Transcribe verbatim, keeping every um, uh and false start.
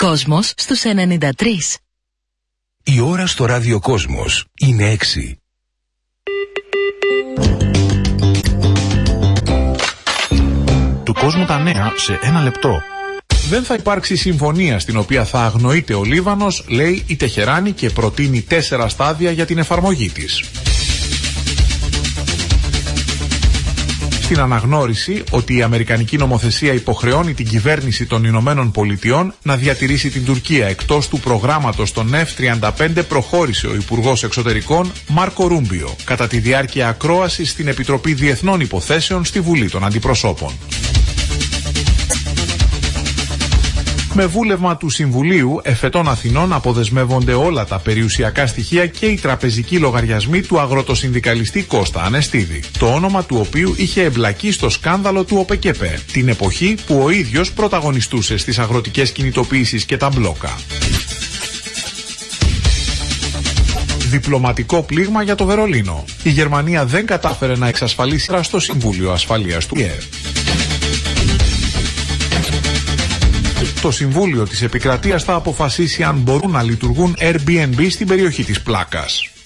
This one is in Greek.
Κόσμος στους ενενήντα τρία. Η ώρα στο ράδιο Κόσμος είναι έξι. Του κόσμου τα νέα σε ένα λεπτό. Δεν θα υπάρξει συμφωνία στην οποία θα αγνοείται ο Λίβανος, λέει η Τεχεράνη, και προτείνει τέσσερα στάδια για την εφαρμογή της. Στην αναγνώριση ότι η αμερικανική νομοθεσία υποχρεώνει την κυβέρνηση των Ηνωμένων Πολιτειών να διατηρήσει την Τουρκία εκτός του προγράμματος των εφ τριάντα πέντε, προχώρησε ο Υπουργός Εξωτερικών Μάρκο Ρούμπιο κατά τη διάρκεια ακρόασης στην Επιτροπή Διεθνών Υποθέσεων στη Βουλή των Αντιπροσώπων. Με βούλευμα του Συμβουλίου, εφετών Αθηνών αποδεσμεύονται όλα τα περιουσιακά στοιχεία και οι τραπεζικοί λογαριασμοί του αγροτοσυνδικαλιστή Κώστα Ανεστίδη, το όνομα του οποίου είχε εμπλακεί στο σκάνδαλο του ΟΠΕΚΕΠΕ, την εποχή που ο ίδιος πρωταγωνιστούσε στις αγροτικές κινητοποιήσεις και τα μπλόκα. Διπλωματικό πλήγμα για το Βερολίνο. Η Γερμανία δεν κατάφερε να εξασφαλίσει στο Συμβούλιο Ασφαλείας του ΙΕ. Το Συμβούλιο της Επικρατείας θα αποφασίσει αν μπορούν να λειτουργούν Airbnb στην περιοχή της Πλάκας.